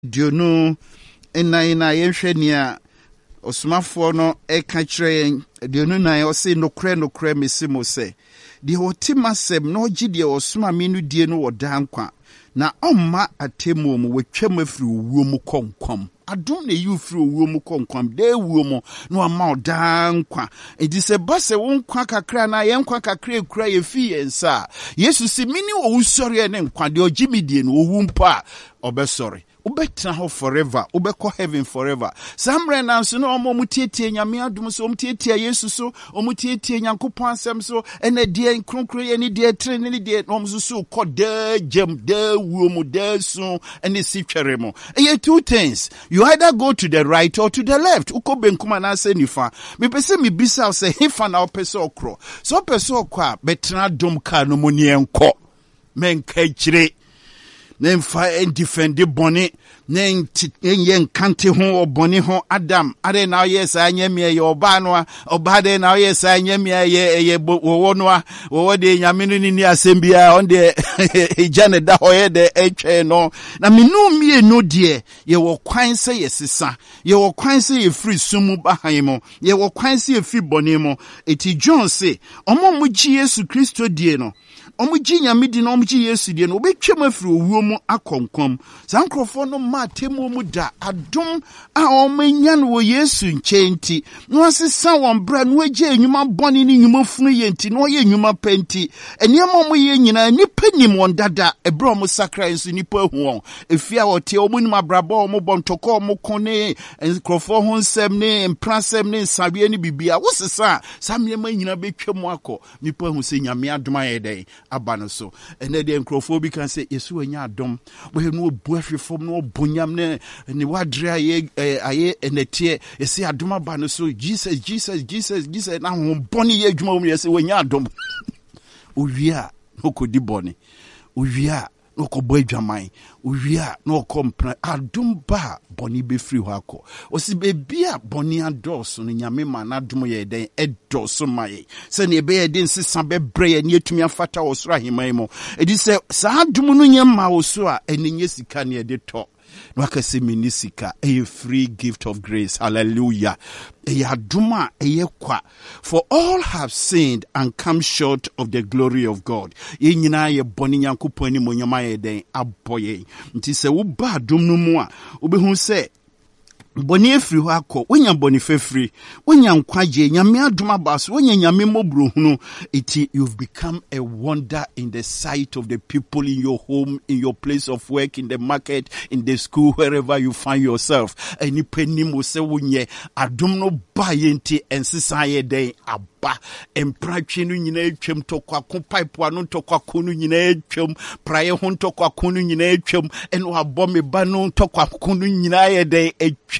Dionu ena yenhwenia osumafo no eka kire dionu na ose nokre mesimo se de hotimasem no gide osuma menu die no wodankwa na omma atemu mu wetwam afiri owuo mu konkom adom na yu firi owuo mu konkom de owuo mu no ama odankwa edi se base wonkwa kakra na yenkwa kakra ekura yefi yensa Yesu si mini owusori ne nkwa de ogimidie no owumpa obesori ubetra ho forever ubeko heaven forever samre nanso no omutietie nyame adom so omutietie Yesu so omutietie nyankopon asem so ene die nkronkro ye ne die trene ne die omsusu koda jem da wuomu da so ene sitwere mo e two things you either go to the right or to the left ukobenkuma na ase nifa me pese me bisa say hifa na opese okro so opese okwa betra dom ka no moni enko menka kire Nemfa en defendi boni nen kante ho oboni ho Adam ade na yes anyamie ye oba no oba de na yes anyamie ye wo no wo de nyame no ni asembia on de ejane da hoye de etwe no na menu mie no de ye wo kwan se yesesa ye wo kwan se ye free sumu bahan mo ye wo kwan se ye free boni mo eti John say omo mu gi Yesu Kristo die no omuji nyame di na omuji Yesu die no obetwam afiri owuo mu akonkom sankrofo no matemu mu da adom a omanya no wo Yesu nchenti no asesa won bra no agye enwuma boni ni nwuma funu yenti no ye enwuma penti eniam mo ye nyina nipa nim won dada ebra mo sakra nso nipa hu won efia wote omunim abrabo mo bontoko mo kone enkrofo ho nsem ne emprasem ne nsabe ne bibia wosesa samyema nyina betwam akọ nipa hu se nyame adom ayeden abano so ene de enkrofo bi kan say Yesu anya adom we no bu ahwefom no bonyam ne wadre aye enetie esi adom abano so Jesus na ho boni ye adwuma mu yesi wanya adom owia no kodi boni owia no ko bo adwaman owia no ko mpra adom ba boni be free ho akọ osi be bia boni adoso no nyame ma na adom ye den edoso maye se ne be ye den sesa be bre ne atumi afata osoro aheman mo edi se sa adom no nyama oso a enye sika ne de to no akase minisika a free gift of grace. Hallelujah. Yaduma kwa. For all have sinned and come short of the glory of God. Ye nyina ye boni nyankopon ni monyama ye den aboye. Nti se wo ba dum no mu a obehu se boni afiri ho akọ wonya boni fefiri wonya nkwaje nyame adoma baso wonya nyame mobro hunu iti you've become a wonder in the sight of the people in your home, in your place of work, in the market, in the school, wherever you find yourself. Any penny mo se wonye adom no ba yenti ensesa ye den aba empratwe no nyina atwam tokwa ko pipe ano tokwa ko no nyina atwam praye ho tokwa ko no nyina atwam eno abo me ba no tokwa ko no nyina ye den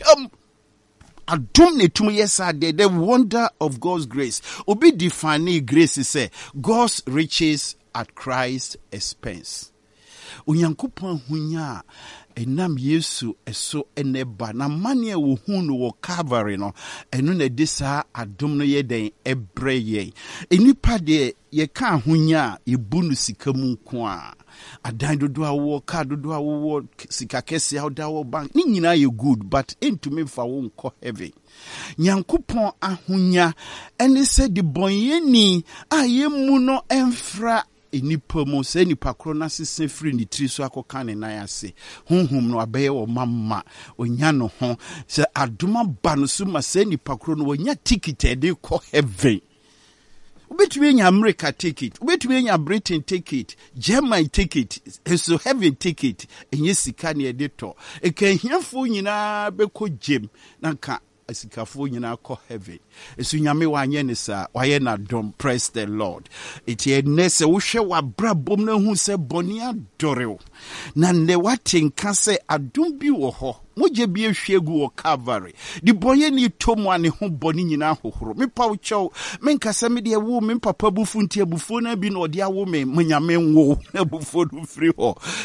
adom ne tum yesa the wonder of God's grace. Obi define grace say God's riches at Christ's expense. Unyankopon hunya enam Yesu eso eneba na mane wo hu no wo Calvary no eno na disa adom no ye den ebreye enipa de ye ka hunya ebunu sika mu nko a adan dodo awo ka dodo awo sika kese awda wo bank ni nyina ye good but entumi fa wo nko heaven nyankopon ahunya ene se de bonyeni ayemu no emfra enipa mo se nipa kro na sese free ni tri so akoka ne nan ase honhom no abaye wo mamma onya no ho se adoma ba no so ma se nipa kro no wonya ticket de ko heaven ubetumi enya America ticket ubetumi enya Britain ticket Germany ticket so heaven ticket enye sika ne de to e kan hiafo nyina be ko jem nanka asikafo nyina ko heaven esu nyame wanye ne sa waye na dom. Praise the Lord. Iti enese wo hwe wa brabom na hu se boni adore na ne watenka se adom bi wo ho moje bi ehwegu wo Calvary di boye ni tomu ane ho boni nyina hohoro me pa wo chew me nkasa me de wo me papa bufu nti abufo na bi na ode awo me nyame nwo abufo do free ho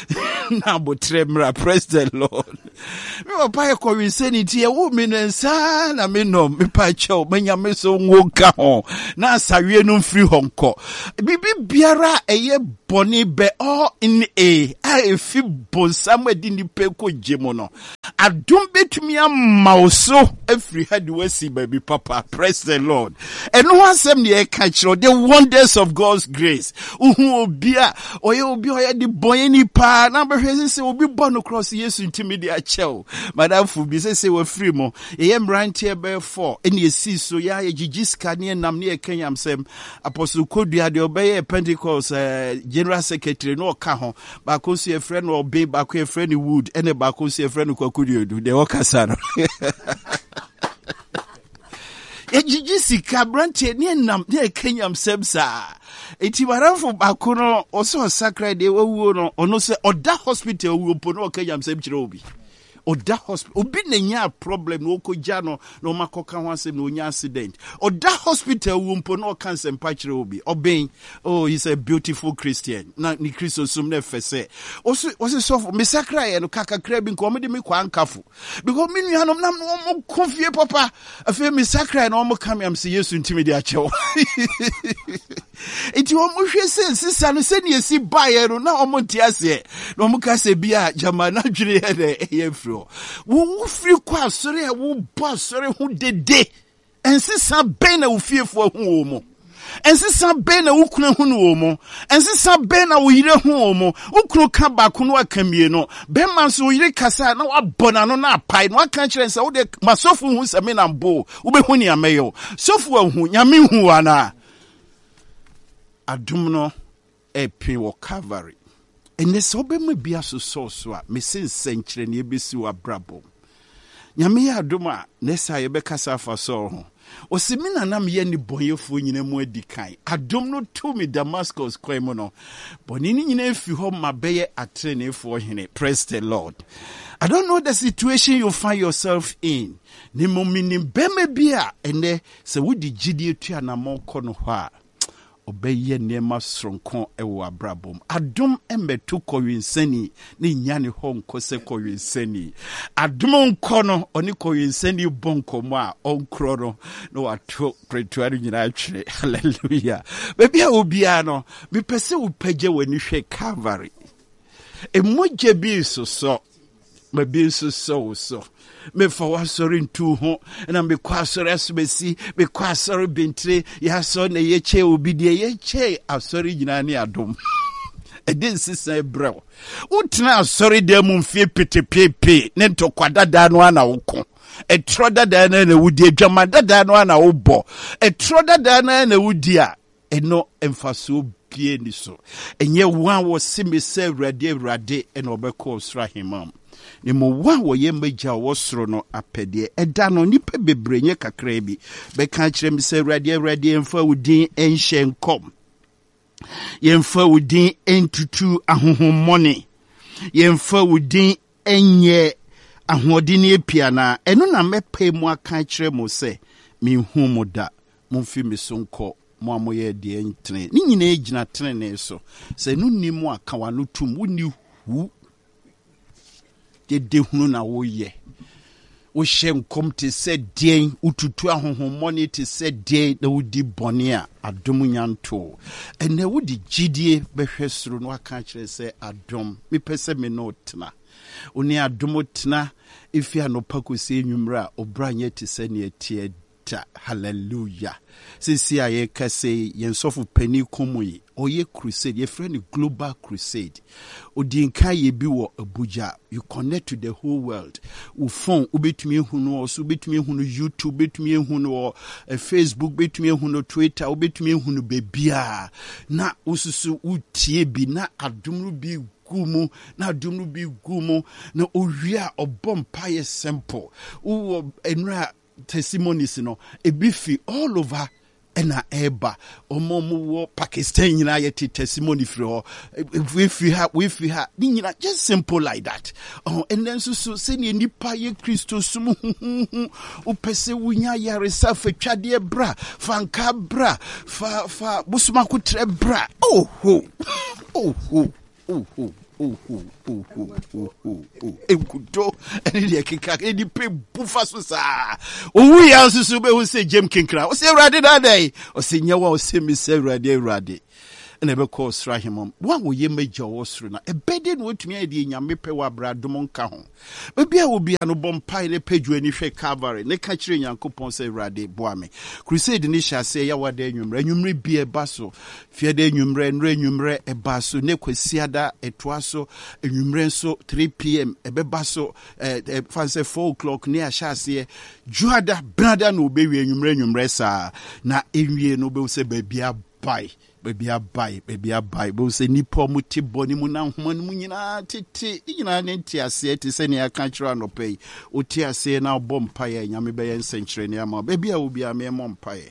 na botremra. Praise the Lord. Me papa e insanity e wo me nsa na me no me pa chew menya me so nwoka ho na asawie no mfiri ho nko bibi biara eye boni be all in a fi bonsam adi ni pe ko gemo no adom betumi amauso every had wasi baby papa. Praise the Lord. And no asem ne e ka kiro the wonders of God's grace. Uhu obia oye di boy ni pa na be hwese se obi born across Yesu ntimi de achew madam fu bi se we free mo ye mrantie be 4 ene esi so ya gigiska ne nam ne ekanyam sem apostle Kodua de obeye Pentecost general secretary no ka ho ba ko so e friend no be ba ko e friend Wood ene ba ko so e friend Kwakudu de okasa no gigisika brantie ne nam ne ekanyam sem sa eti waranfo bakono oso sakra de wawuo no ono se oda hospital wuo po no ekanyam sem kire obi oda hospital obi nenya problem no okogya no no makoka ho asem no onya accident oda hospital wumpo no cancer mpachire obi oben oh he's a beautiful Christian na ni Christo sum na fese oso so me sakra ye no kakakra bi nko me de me kwa nkafo because me nuanom nam no konfie papa afi me sakra no mo kam am se Yesu ntimi de achew enti o mo hwe se sisa no se ne esi baye no na o mo ntiase no mo ka se bia jamana dwere ye de ye fro wo free kwa sori wo boss sori hu dede ensisa ben na wo fiefo hu mo ensisa ben na wo kuna hu no mo ensisa ben na wo yire hu mo wo kunu ka ba kunu akamie no ben man so yire kasa na wa bona no na apai no aka kire nsa wo de masofu hu same na mbo wo be hu ni ameyo sofu hu nyame hu ana adum no epi wo Calvary. And this obey be a so me sin century ne besi wa brabo. Nyame ya adoma nesa ye bekasa fa so. Osimina na me ni boyefo nyina mu adikan. Adom no to me Damascus kwemo no. Bonini nyina efi ho mabeye atrenefo hene. Praise the Lord. I don't know the situation you find yourself in. Ni momini beme bia ene se wodi gidie tua na monko no ho a. Obeye nema sronkon ewo abrabom adom embetu kowinsani ni nyane ho nkose kowinsani adom nkono oni kowinsani bonko mo a onkro no no wato pretuari nyina atwere. Hallelujah. Baby a obia no me pese wo pagye wani hwe Calvary emoje bi so me bi so me for wasori ntu ho na me kwa asori asbesi me kwa asori bentre ya so na yeche obidie yeche asori nyina ne adom edin sisa ebrew utna asori de mu mfie petepepe ne ntokwa dada no ana woko etro dada na wudi adwama dada no ana wobo etro dada na wudi a eno emfaso pie ni so enye wan wo simese awrade ena obekọ osra himam ni mo wa wo ye magya wo soro no apede eda no nipa bebrenye kakra bi be ka kire mi se awrade emfa wudin enhye nkom yemfa wudin entutu ahohommone yemfa wudin enye ahodini epiana eno na mepe mu aka kire mo se mi hu mo da mo fi mi sonko mo amoye de entre ni nyina egina trene so se no nimu aka wa no tum woni hu de hunu na wo ye wo hyenkom te se den ututu ahohommone te se den na wodi bone a adom nyanto ene wodi gidie behwesoro no aka kire se adom me pese me no tena oni adom tena ifi anopa ko se nwumra obranye te se ne etie da. Hallelujah. Sisi aye kase yensofu peni komoyi oye crusade ye friend global crusade odinka ye bi wo Abuja. You connect to the whole world. U phone ubetumi ehunu oso ubetumi ehunu YouTube ubetumi ehunu Facebook ubetumi ehunu Twitter ubetumi ehunu bebia na ususu utie bi na adumru bi gumu na adumru bi gumu na owia obompa ye simple u enra testimonies no ebifi all over ena eba omomo Pakistan nyina yeti testimony free we fi ha nyina just simple like that and then so say nipa ye Christo sum upese wunya yare safa twade bra fanka bra fa busuma kutre bra oh Ekudo eni de keka eni pe bufa so sa owu ya susu be hu se Jem Kinkra o se Awurade da dai o se nyewa o se mi se Awurade and ebe call Strahimom. One will ye major osruna. A bedding would me the Yamipe wa Bradomon Kahon. Maybe I will be an obon pile page when you shake cavalry. Ne catching young coupon say Rade Boame. Crusade Nisha say Yawa de numre be a basso. Fear de numre a basso. Neque siada a tuaso a numrenso 3 p.m. a bebasso fancy 4 o'clock near chassis. Juada brother no baby numre sa. Na envy no be say baby a buy. Baby I buy. But say nipo muti boni muna human munyina titi. Ina nenti ase ti se ni akanchira no pay. Oti ase na bompaye nyame be yen century ni ama. Baby I will be a me mompaye.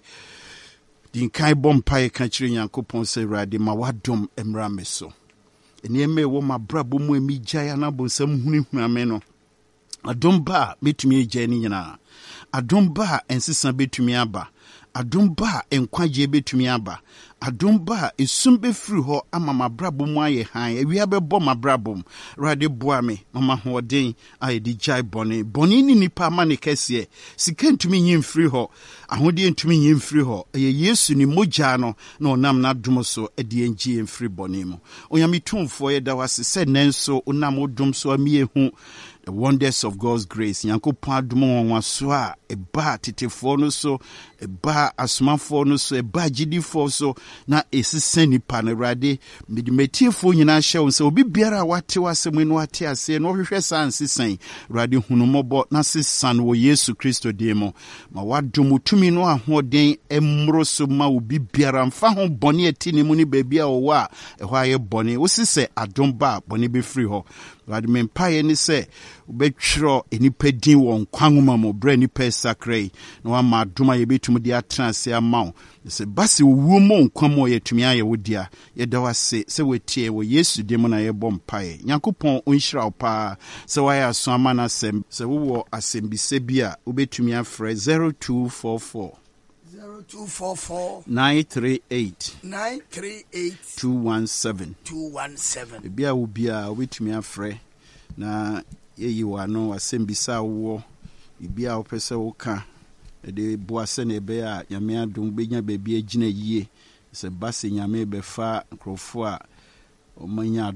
Din kai bompaye kanchira Nyankopon se Awurade ma wadom emra me so. Eni wo ma brabo mu emi jaya na bonsam hunihuname no. Adom ba betumi eje ni nyina. Adom ba ensesa betumi aba. Adom ba enkwaje betumi aba. Adom ba esum be free ho ama mabrabo mu aye han ewia be bo mabrabo rade boa me mama hoden aye di jai boni ni nipa ma ne kese sika ntumi nyim free ho ahode ntumi nyim free ho eye Yesu ni mogya no na onam na dom so ede enji en free boni mu onyame tumfo ye da wase se nenso onam odom so amiehu the wonders of God's grace. Nyankopon adumo wanso a eba tetefo no so eba asomafo no so eba gidifo so na esisen nipa na Awurade medimetifo nyina hyew se obi biara wate wasem no ate ase no hwehwe san sisen Awurade hunumobo na sisan wo Yesu Kristo demo ma wadom tumi no ahoden emro so ma obi biara mfa ho bone atini mu ni baabi a wo a ehwa ye bone wo sise adom ba bone be free ho Awurade mempaye ni se ubetro enipa din won kwanwoma mo bra nipa sakrai na wa ma adoma ye betum dia transe amaw se basi wuo mo nkwamo ye tumi aye wodia ye da wase se wetie wo Yesu dem na ye bompaye Nyankopon onhyira opa se wa ya so amana sem se wo asembise bia ubetumi afre 0244 938 217 bia wo bia ubetumi afre na yeyi wano asembisa wo bibia opese wo ka de boase na ebe a nyame adom benya baabi agina yie se base nyame be fa nkrofo a omanya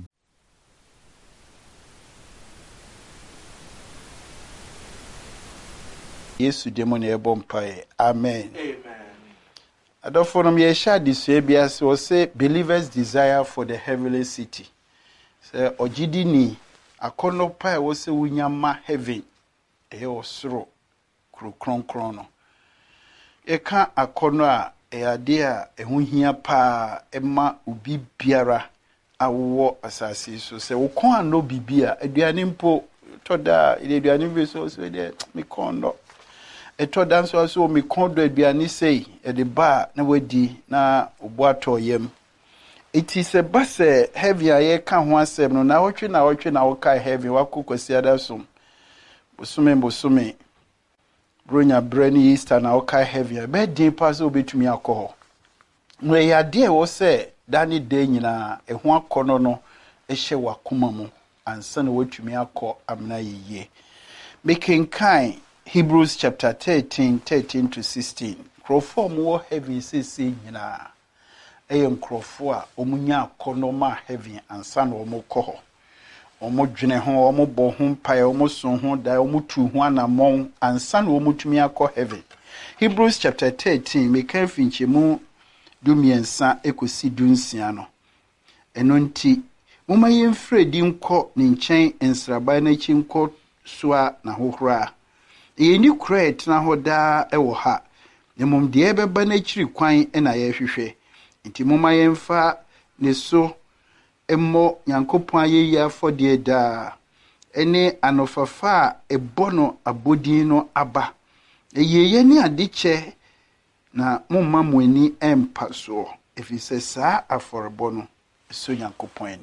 Yesu demon ebompae amen adofo no ye sha disue bia se o say believers desire for the heavenly city se ogidi ni akono pa wo se wunyama heaven e osoro kronkron no eka akono a ade a ehuhia pa ema obi biara awo asase so se wo kon ano bibia aduane mpo toda ile aduane bi so de me kondo etoda nso so me kondo aduane sei e de ba na wadi na oboato yem iti se base heavy aye ka ho asem no na wotwe na woka heavy wakokosi adasum bosume bronya brani Easter na woka heavy be din pass obetumi akọ no ya de wo se dani de nyina eho akono no ehye wakoma mu ansa na wotumi akọ amna yeye making kind Hebrews chapter 13 to 16 crofom wo heavy sisi nyina nkrofo a omunya akono ma heavy ansa na omukọ ho omudwene ho omubọ ho mpae omuso ho da omutu ho anamon ansa na omutumi akọ heaven Hebrews chapter 13 meka finchemu dumiensa ekosi dunsia no eno nti moma yemfredi nkọ ne nkyɛn ensraba na chi nkọ soa na hohora ni kret na hoda ewo ha nemom de ebeba na chiri kwan na ye hwehwe nti moma yemfa ne so emmo Nyankopon ayeyi afode da ene anofafa ebono abodin no aba eyeye ni adeche na momma moani empa so efise saa aforebo no so Nyankopon ani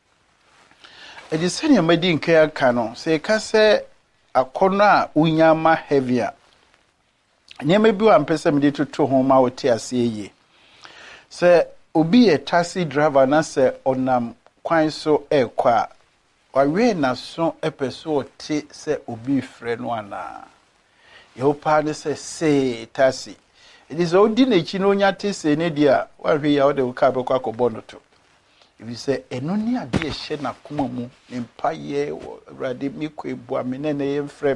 edise ne amadi nka aka no se ka se akono a unyama heavy nyema bi wa mpese me de toto ho ma wote ase ye se obi e taxi driver na se onam kwan so ekwa wawe na so epeso te se obi frɛ no ana yo pa ne se tasi it is odi na chi no nya te se ne dia wahwe ya ode ka be kwa kɔbɔ no to if you say eno ni ade ehye na koma mu ne mpaye awurade mi kɔ ebu ame ne ye mfrɛ